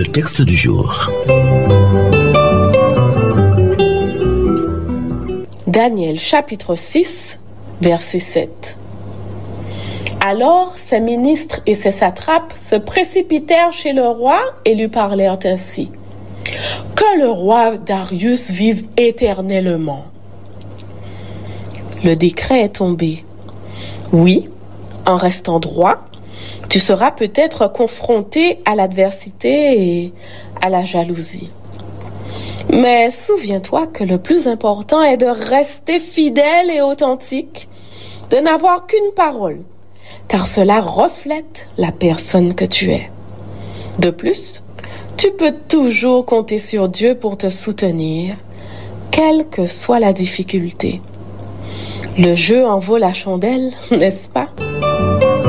Le texte du jour. Daniel chapitre 6, verset 7. Alors ses ministres et ses satrapes se précipitèrent chez le roi et lui parlèrent ainsi. Que le roi Darius vive éternellement. Le décret est tombé. Oui, en restant droit, tu seras peut-être confronté à l'adversité et à la jalousie. Mais souviens-toi que le plus important est de rester fidèle et authentique, de n'avoir qu'une parole, car cela reflète la personne que tu es. De plus, tu peux toujours compter sur Dieu pour te soutenir, quelle que soit la difficulté. Le jeu en vaut la chandelle, n'est-ce pas?